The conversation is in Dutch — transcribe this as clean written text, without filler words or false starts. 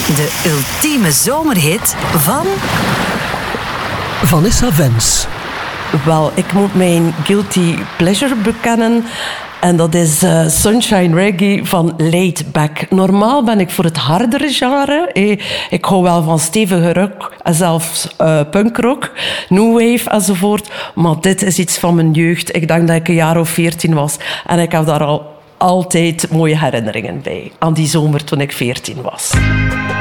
De ultieme zomerhit van Vanessa Wens. Wel, ik moet mijn guilty pleasure bekennen. En dat is Sunshine Reggae van Laidback. Normaal ben ik voor het hardere genre. Ik hou wel van stevige rock en zelfs punkrock, new wave enzovoort. Maar dit is iets van mijn jeugd. Ik denk dat ik een jaar of 14 was. En ik heb daar al altijd mooie herinneringen bij. Aan die zomer toen ik 14 was.